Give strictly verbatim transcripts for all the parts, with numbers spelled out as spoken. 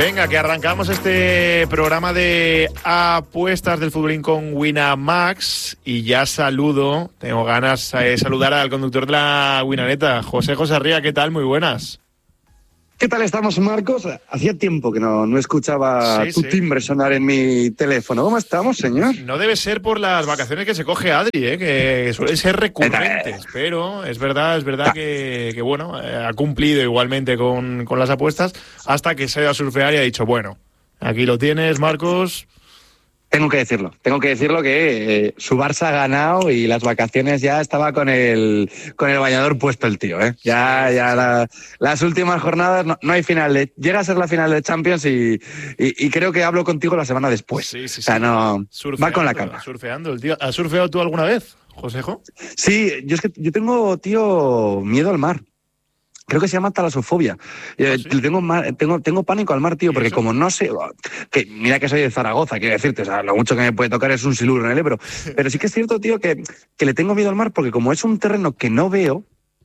Venga, que arrancamos este programa de apuestas del futbolín con Winamax y ya saludo, tengo ganas de saludar al conductor de la Winaneta, José José Arría. ¿Qué tal? Muy buenas. ¿Qué tal estamos, Marcos? Hacía tiempo que no, no escuchaba sí, tu sí. timbre sonar en mi teléfono. ¿Cómo estamos, señor? No debe ser por las vacaciones que se coge Adri, ¿eh? Que suelen ser recurrentes, pero es verdad, es verdad que, que bueno, eh, ha cumplido igualmente con, con las apuestas hasta que se ha ido a surfear y ha dicho, bueno, aquí lo tienes, Marcos. Tengo que decirlo, tengo que decirlo que eh, su Barça ha ganado y las vacaciones ya estaba con el con el bañador puesto el tío, ¿eh? Ya, sí, ya sí. La, las últimas jornadas no, no hay final. De, llega a ser la final de Champions y, y, y creo que hablo contigo la semana después. Sí, sí, sí. O sea, no, va con la calma. Surfeando, el tío. ¿Has surfeado tú alguna vez, Josejo? Sí, yo es que yo tengo, tío, miedo al mar. Creo que se llama talasofobia. Eh, ¿Ah, sí? tengo, tengo, tengo pánico al mar, tío, porque como no sé... que Mira que soy de Zaragoza, quiero decirte, o sea, lo mucho que me puede tocar es un siluro en el Ebro. Pero sí que es cierto, tío, que, que le tengo miedo al mar porque como es un terreno que no veo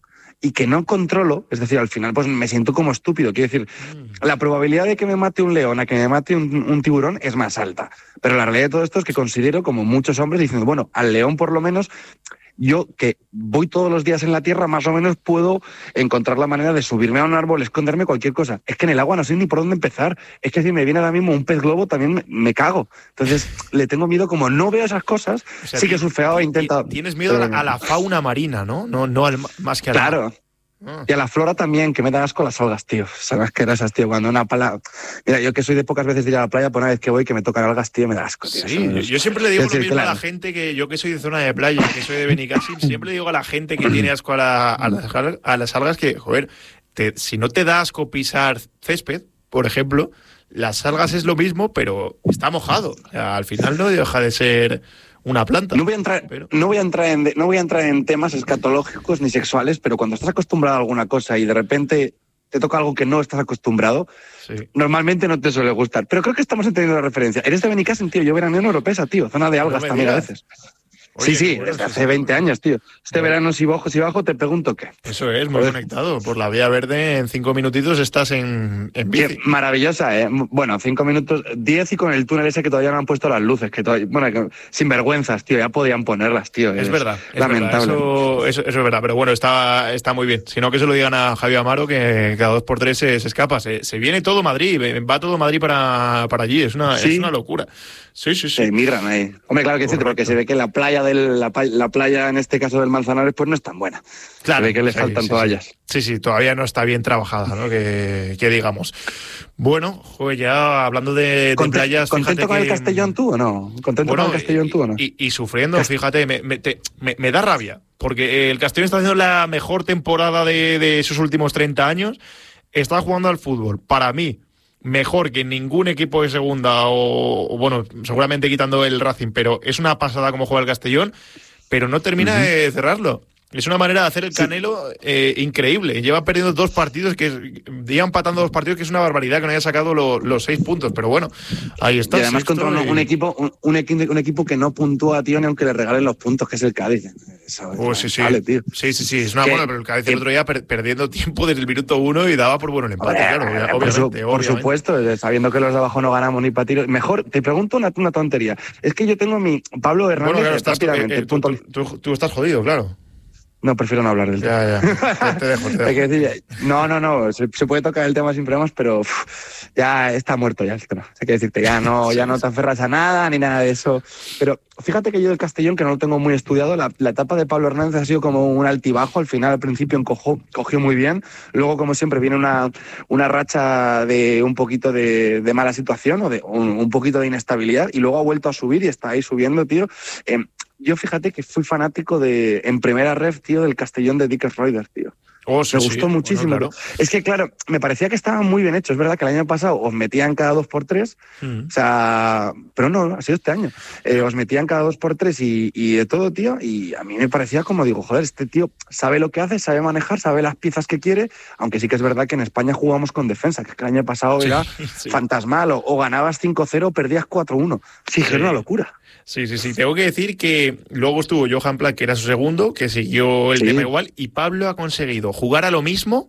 y que no controlo, es decir, al final pues me siento como estúpido. Quiero decir, mm. la probabilidad de que me mate un león a que me mate un, un tiburón es más alta. Pero la realidad de todo esto es que considero, como muchos hombres, diciendo, bueno, al león por lo menos... Yo, que voy todos los días en la tierra, más o menos puedo encontrar la manera de subirme a un árbol, esconderme, cualquier cosa. Es que en el agua no sé ni por dónde empezar. Es que si me viene ahora mismo un pez globo, también me, me cago. Entonces, le tengo miedo, como no veo esas cosas, o sea, sí que he surfeado e intentado... Tienes miedo a la, a la fauna marina, ¿no? No, no al, más que a la... Claro. Y a la flora también, que me da asco las algas, tío. Son asquerosas, tío. Cuando una pala... Mira, yo que soy de pocas veces de ir a la playa, por una vez que voy que me tocan algas, tío, me da asco, tío. Sí, es... yo siempre le digo es decir, lo mismo claro. a la gente que yo que soy de zona de playa, que soy de Benicàssim, siempre le digo a la gente que tiene asco a, la, a, las, a las algas que, joder, te, si no te da asco pisar césped, por ejemplo, las algas es lo mismo, pero está mojado. O sea, al final no deja de ser... una planta. No voy a entrar, pero... no voy a entrar en, no voy a entrar en temas escatológicos ni sexuales, pero cuando estás acostumbrado a alguna cosa y de repente te toca algo que no estás acostumbrado, sí. normalmente no te suele gustar. Pero creo que estamos entendiendo la referencia. Eres de Benicàssim, tío. Yo verano en Oropesa, tío. Zona de algas no también digas. A veces. Oye, sí, sí, bueno, desde hace veinte años, tío. Este bueno. verano, si bajo, si bajo, te pregunto qué. Eso es, muy Joder. conectado. Por la Vía Verde, en cinco minutitos estás en, en bici. Qué maravillosa, ¿eh? Bueno, cinco minutos, diez y con el túnel ese que todavía no han puesto las luces. que todavía, Bueno, que, sin vergüenzas, tío. Ya podían ponerlas, tío. Es, es verdad. Es lamentable. Verdad. Eso, eso, eso es verdad, pero bueno, está, está muy bien. Si no, que se lo digan a Javier Amaro, que cada dos por tres se, se escapa. Se, se viene todo Madrid, va todo Madrid para, para allí. Es una, ¿Sí? es una locura. Sí, sí, sí. Se migran ahí. Hombre, claro que es cierto, porque se ve que la playa del la, la playa, en este caso del Manzanares, pues no es tan buena. Claro. Se ve que le sí, faltan sí, toallas. Sí, sí, todavía no está bien trabajada, ¿no? Que, que digamos. Bueno, joder, ya hablando de, de Conte, playas... ¿Contento con que, el Castellón tú o no? ¿Contento bueno, con el Castellón tú o no? Y, y, y sufriendo, fíjate, me, me, te, me, me da rabia, porque el Castellón está haciendo la mejor temporada de, de sus últimos treinta años, está jugando al fútbol, para mí, mejor que ningún equipo de segunda, o, o bueno, seguramente quitando el Racing, pero es una pasada como juega el Castellón, pero no termina uh-huh. de cerrarlo. Es una manera de hacer el Canelo sí. eh, increíble. Lleva perdiendo dos partidos, que lleva empatando dos partidos, que es una barbaridad que no haya sacado lo, los seis puntos. Pero bueno, ahí está. Y además contra un, y... un, equipo, un, un, equipo, un equipo que no puntúa, tío, ni aunque le regalen los puntos, que es el Cádiz. Eso, oh, sí, sí. Vale, tío. sí, sí, sí. Es una buena, pero el Cádiz el otro día per, perdiendo tiempo desde el minuto uno y daba por bueno el empate, Oye, claro. Obviamente, por, su, obviamente. por supuesto, sabiendo que los de abajo no ganamos ni para tiros. Mejor, te pregunto una, una tontería. Es que yo tengo mi Pablo Hernández. Bueno, claro, estás, rápidamente, eh, eh, tú, tú, tú, tú estás jodido, claro. No, prefiero no hablar del tema. Ya, ya. Te dejo, te dejo. Hay que decir, no, no, no. Se, se puede tocar el tema sin problemas, pero uf, ya está muerto ya el tema. Hay que decirte, ya no, ya no te aferras a nada ni nada de eso. Pero fíjate que yo del Castellón, que no lo tengo muy estudiado, la, la etapa de Pablo Hernández ha sido como un altibajo. Al final, al principio, encojó, cogió muy bien. Luego, como siempre, viene una, una racha de un poquito de, de mala situación o de un, un poquito de inestabilidad. Y luego ha vuelto a subir y está ahí subiendo, tío. Eh, Yo fíjate que fui fanático de, en primera ref, tío, del Castellón de Dick Reuter, tío. Oh, sí, me gustó sí. muchísimo. Bueno, claro. Es que, claro, me parecía que estaban muy bien hechos. Es verdad que el año pasado os metían cada dos por tres, mm. o sea, pero no, ha sido este año. Eh, os metían cada dos por tres y, y de todo, tío, y a mí me parecía como, digo, joder, este tío sabe lo que hace, sabe manejar, sabe las piezas que quiere, aunque sí que es verdad que en España jugamos con defensa, que el año pasado sí, era sí. fantasmal, o, o ganabas cinco cero o perdías cuatro uno. Sí, sí, era una locura. Sí, sí, sí. Tengo que decir que luego estuvo Johan Platt, que era su segundo, que siguió el sí. tema igual, y Pablo ha conseguido jugar a lo mismo,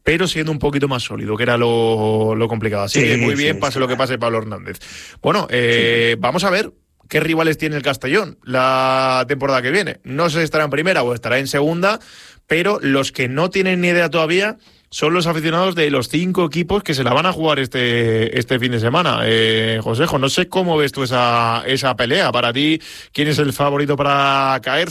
pero siendo un poquito más sólido, que era lo, lo complicado. Así Sí, que muy bien, sí, pase sí. lo que pase Pablo Hernández. Bueno, eh, sí. Vamos a ver qué rivales tiene el Castellón la temporada que viene. No sé si estará en primera o estará en segunda, pero los que no tienen ni idea todavía son los aficionados de los cinco equipos que se la van a jugar este, este fin de semana. Eh, Josejo, no sé cómo ves tú esa, esa pelea. Para ti, ¿quién es el favorito para caer?